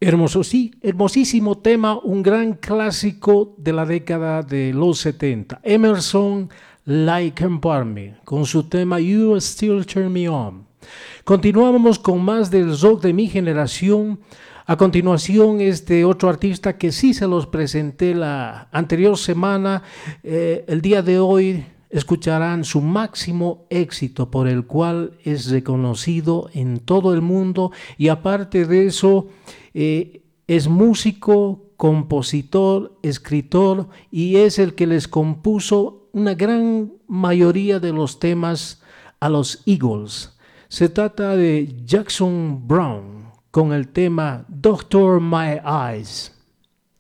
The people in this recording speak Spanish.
Hermoso, sí, hermosísimo tema, un gran clásico de la década de los 70. Emerson, Lake and Palmer, con su tema You Still Turn Me On. Continuamos con más del rock de mi generación. A continuación, este otro artista que sí se los presenté la anterior semana, el día de hoy escucharán su máximo éxito por el cual es reconocido en todo el mundo y aparte de eso es músico, compositor, escritor y es el que les compuso una gran mayoría de los temas a los Eagles. Se trata de Jackson Browne con el tema Doctor My Eyes.